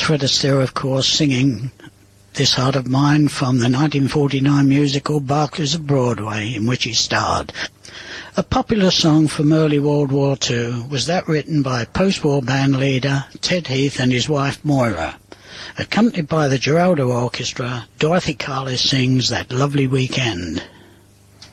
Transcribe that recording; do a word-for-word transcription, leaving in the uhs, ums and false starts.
Fred Astaire, of course, singing This Heart of Mine from the nineteen forty-nine musical Barclays of Broadway, in which he starred. A popular song from early World War Two was that written by post-war band leader Ted Heath and his wife Moira. Accompanied by the Geraldo Orchestra, Dorothy Carlis sings That Lovely Weekend.